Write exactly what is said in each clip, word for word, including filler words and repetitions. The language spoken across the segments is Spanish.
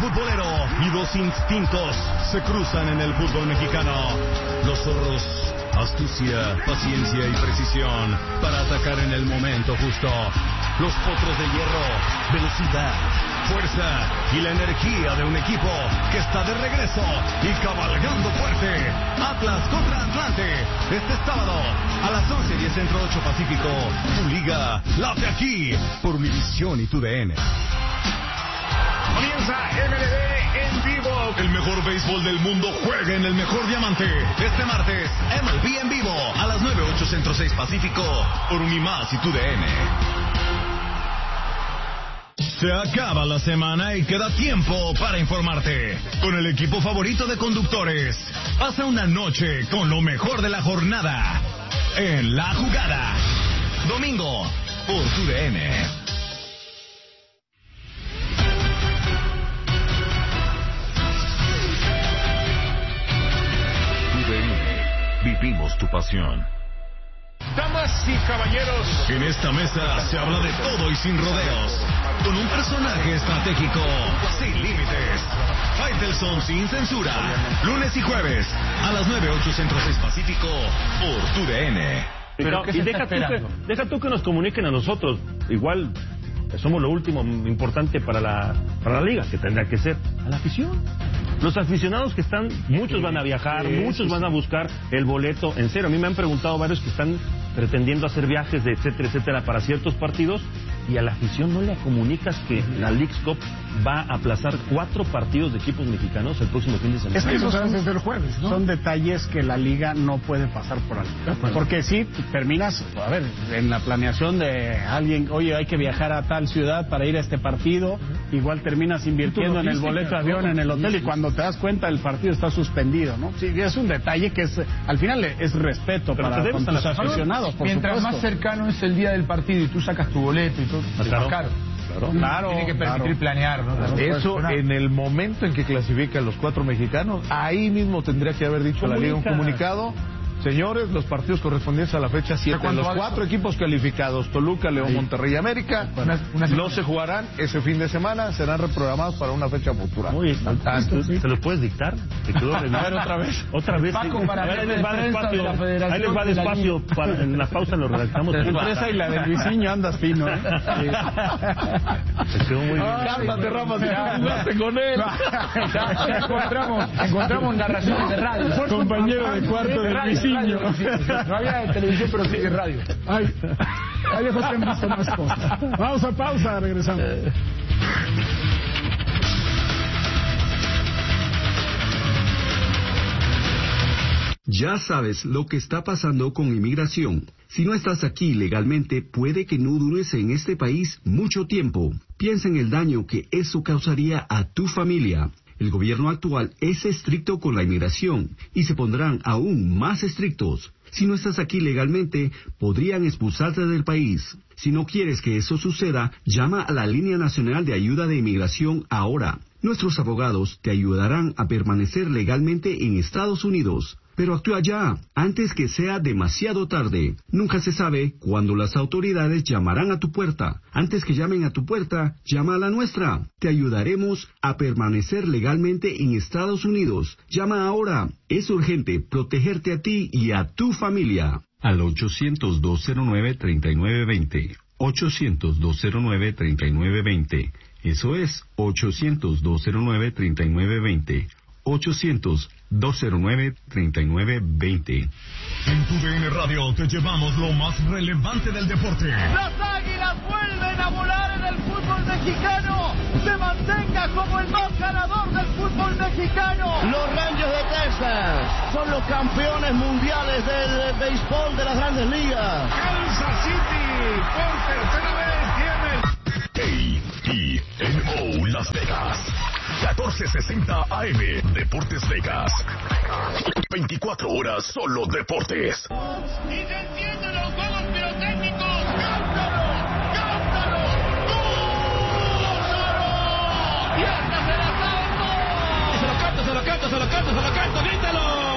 futbolero y dos instintos se cruzan en el fútbol mexicano. Los zorros, astucia, paciencia y precisión para atacar en el momento justo. Los potros de hierro, velocidad, fuerza y la energía de un equipo que está de regreso y cabalgando fuerte. Atlas contra Atlante, este sábado a las once y diez Centro, ocho Pacífico. Tu liga, late aquí por Univisión y tu D N. Comienza M L B en vivo. El mejor béisbol del mundo juega en el mejor diamante. Este martes, M L B en vivo a las nueve, ocho Centro, seis Pacífico por Unimás y tu D N. Se acaba la semana y queda tiempo para informarte. Con el equipo favorito de conductores, pasa una noche con lo mejor de la jornada en La Jugada. Domingo por tu D N. Vivimos tu pasión. Damas y caballeros, en esta mesa se habla de todo y sin rodeos, con un personaje estratégico sin límites. Faitelson sin censura, lunes y jueves a las nueve, ocho Centro, seis Pacífico por tu D N. Pero y deja, tú que, deja tú que nos comuniquen a nosotros. Igual somos lo último importante para la, para la liga, que tendrá que ser a la afición. Los aficionados que están, muchos van a viajar, sí, muchos sí, van a buscar el boleto en serio. A mí me han preguntado varios que están pretendiendo hacer viajes de etcétera, etcétera para ciertos partidos, y a la afición no le comunicas que la Leagues Cup va a aplazar cuatro partidos de equipos mexicanos el próximo fin de semana. Es que esos son desde el jueves, ¿no? Son detalles que la liga no puede pasar por alto. Porque si terminas, a ver, en la planeación de alguien, oye, hay que viajar a tal ciudad para ir a este partido, igual terminas invirtiendo en el boleto de avión, en el hotel, y cuando te das cuenta el partido está suspendido, ¿no? Sí, es un detalle que es, al final es respeto pero para con tus aficionados, por Mientras supuesto. más cercano es el día del partido y tú sacas tu boleto y todo, es claro. más caro. Claro, claro, Tiene que permitir claro. planear, ¿no? Claro, eso en el momento en que clasifican los cuatro mexicanos, ahí mismo tendría que haber dicho la liga un comunicado. Señores, los partidos correspondientes a la fecha siete, los cuatro equipos calificados, Toluca, León, Monterrey y América, una, una no se jugarán ese fin de semana, serán reprogramados para una fecha futura. Muy fantástico. ¿Se los puedes dictar? ¿Te quedó a ver otra vez? Otra vez. Paco, para ahí les va despacio, de la ahí les va despacio para, en la pausa lo redactamos. Entre esa y la del Luisinho andas fino, ¿eh? Se quedó muy bien. Cártate, Rafa, si jugaste con él. Ya encontramos, encontramos narraciones de radio. Compañero de cuarto del Luisinho. No había de televisión, pero sí de radio. Ay, ay, lejos que han visto más cosas. Vamos a pausa, regresamos. Ya sabes lo que está pasando con inmigración. Si no estás aquí legalmente, puede que no dures en este país mucho tiempo. Piensa en el daño que eso causaría a tu familia. El gobierno actual es estricto con la inmigración y se pondrán aún más estrictos. Si no estás aquí legalmente, podrían expulsarte del país. Si no quieres que eso suceda, llama a la Línea Nacional de Ayuda de Inmigración ahora. Nuestros abogados te ayudarán a permanecer legalmente en Estados Unidos. Pero actúa ya, antes que sea demasiado tarde. Nunca se sabe cuándo las autoridades llamarán a tu puerta. Antes que llamen a tu puerta, llama a la nuestra. Te ayudaremos a permanecer legalmente en Estados Unidos. Llama ahora. Es urgente protegerte a ti y a tu familia. Al ochocientos, dos cero nueve, treinta y nueve veinte. ochocientos, dos cero nueve, treinta y nueve veinte. Eso es ochocientos, dos cero nueve, treinta y nueve veinte. ochocientos, dos cero nueve, treinta y nueve veinte. En tu D N Radio te llevamos lo más relevante del deporte. Las Águilas vuelven a volar en el fútbol mexicano. Se mantenga como el más ganador del fútbol mexicano. Los Rangers de Texas son los campeones mundiales del béisbol de las Grandes Ligas. Kansas City por tercera vez tiene A T N O Las Vegas. catorce sesenta A M Deportes Vegas. veinticuatro horas solo deportes. Y se encienden los juegos pirotécnicos. ¡Cántalo! ¡Cántalo! ¡Gózalo! ¡Y hasta se la canto! Se lo canto, se lo canto, se lo canto, se lo canto, grítalo.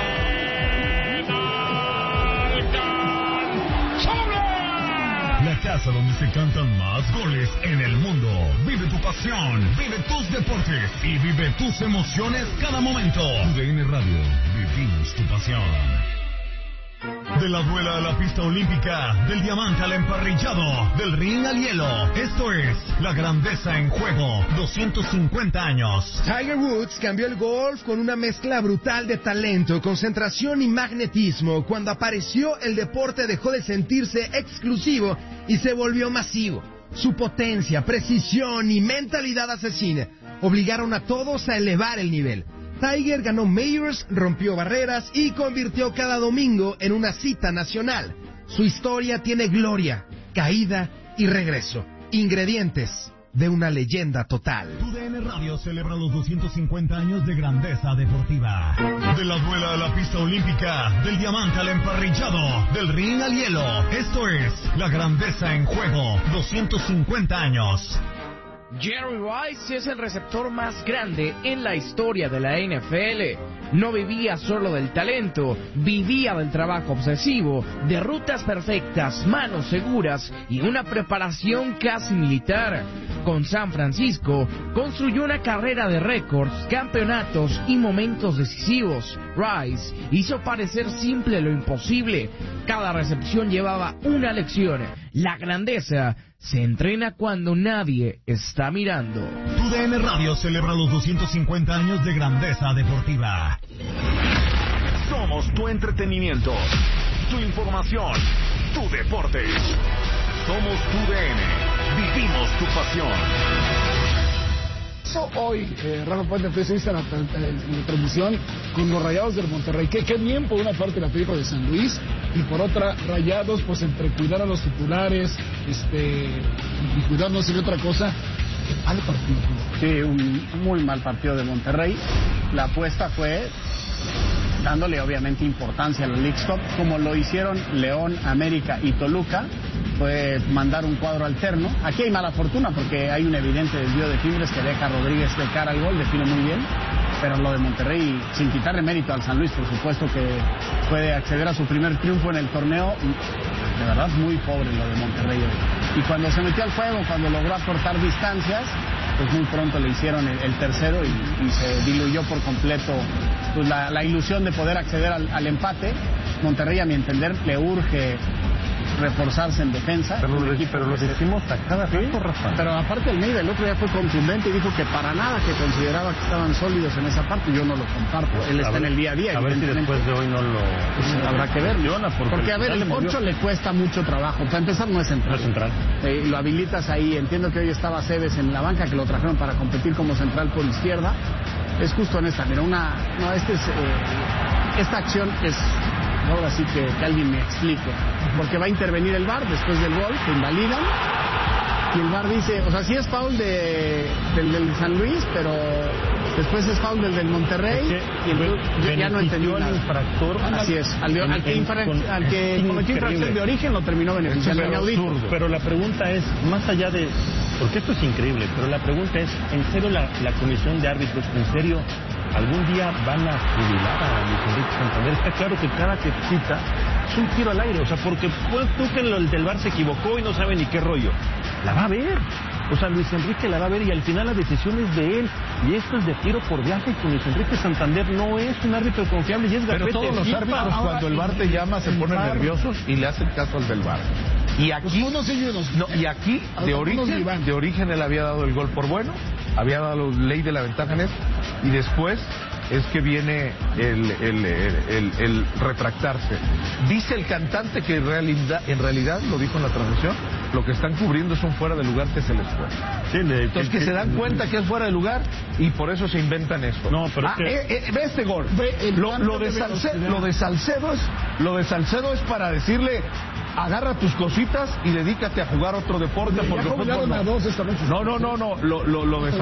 La casa donde se cantan más goles en el mundo. Vive tu pasión, vive tus deportes y vive tus emociones cada momento. U D N Radio, vivimos tu pasión. De la duela a la pista olímpica, del diamante al emparrillado, del ring al hielo. Esto es la grandeza en juego, doscientos cincuenta años. Tiger Woods cambió el golf con una mezcla brutal de talento, concentración y magnetismo. Cuando apareció, el deporte dejó de sentirse exclusivo y se volvió masivo. Su potencia, precisión y mentalidad asesina obligaron a todos a elevar el nivel. Tiger ganó Majors, rompió barreras y convirtió cada domingo en una cita nacional. Su historia tiene gloria, caída y regreso. Ingredientes de una leyenda total. U D N Radio celebra los doscientos cincuenta años de grandeza deportiva. De la duela a la pista olímpica, del diamante al emparrillado, del ring al hielo. Esto es la grandeza en juego, doscientos cincuenta años. Jerry Rice es el receptor más grande en la historia de la N F L. No vivía solo del talento, vivía del trabajo obsesivo, de rutas perfectas, manos seguras y una preparación casi militar. Con San Francisco, construyó una carrera de récords, campeonatos y momentos decisivos. Rice hizo parecer simple lo imposible. Cada recepción llevaba una lección. La grandeza se entrena cuando nadie está mirando. U D N Radio celebra los doscientos cincuenta años de grandeza deportiva. Somos tu entretenimiento, tu información, tu deporte. Somos tu D N. Vivimos tu pasión. Hoy, eh, Rafa Puente, tú estuviste en la, en la transmisión con los Rayados del Monterrey. Que qué bien por una parte la película de San Luis y por otra Rayados, pues entre cuidar a los titulares, este, y cuidar no sé qué otra cosa. Qué mal partido. Sí, un muy mal partido de Monterrey. La apuesta fue dándole obviamente importancia a la Leagues Cup, como lo hicieron León, América y Toluca, fue mandar un cuadro alterno. Aquí hay mala fortuna porque hay un evidente desvío de Fibres que deja a Rodríguez de cara al gol, define muy bien, pero lo de Monterrey, sin quitarle mérito al San Luis, por supuesto que puede acceder a su primer triunfo en el torneo, de verdad muy pobre lo de Monterrey hoy. Y cuando se metió al juego, cuando logró acortar distancias, pues muy pronto le hicieron el, el tercero y, y se diluyó por completo pues la, la ilusión de poder acceder al, al empate. Monterrey, a mi entender, le urge reforzarse en defensa. Pero, lo, pero lo decimos a cada rato, Rafa. Pero aparte Almeida el otro día fue contundente y dijo que para nada, que consideraba que estaban sólidos en esa parte. Yo no lo comparto. Pues él está ver, en el día a día. A ver si después de hoy no lo... Pues habrá que ver. Porque, porque a ver, el Poncho le cuesta mucho trabajo. Para empezar, no es central. No es central. Eh, lo habilitas ahí. Entiendo que hoy estaba Cebes en la banca, que lo trajeron para competir como central por izquierda. Es justo en esta. Mira, una... No, este es... Eh, esta acción es... Ahora sí que, que alguien me explique. Porque va a intervenir el V A R después del gol, que invalidan. Y el V A R dice, o sea, sí es foul de, del, del San Luis, pero después es foul del del Monterrey. Es que, y entonces, ya no entendí nada. Infractor, así es, al, de, al que, infra, al que cometió infracción de origen lo terminó beneficiando en audito. Pero la pregunta es, más allá de... Porque esto es increíble, pero la pregunta es, ¿en serio la, la comisión de árbitros, en serio, algún día van a jubilar a Luis Enrique Santander? Está claro que cada que cita es un tiro al aire, o sea, porque pues, tú que el del V A R se equivocó y no sabe ni qué rollo. La va a ver. O sea, Luis Enrique la va a ver y al final la decisión es de él. Y esto es de tiro por viaje, que Luis Enrique Santander no es un árbitro confiable y es gafete. Pero todos los árbitros ahora, cuando el V A R te llama se ponen nerviosos y le hacen caso al del V A R. Y aquí, pues unos y unos. No, y aquí de origen, de origen él había dado el gol por bueno, había dado ley de la ventaja en eso, y después es que viene el, el, el, el, el retractarse. Dice el cantante que en realidad, en realidad, lo dijo en la transmisión, lo que están cubriendo es un fuera de lugar que se les fue. Sí, le, Entonces que, que se dan cuenta que es fuera de lugar y por eso se inventan esto. No, pero ah, es que... eh, eh, ve este gol. Ve lo, lo, de Salcedo, lo de Salcedo es lo de Salcedo es para decirle, agarra tus cositas y dedícate a jugar otro deporte. Ya porque jugaron a dos esta noche. No, no, no, no. Lo, lo, lo de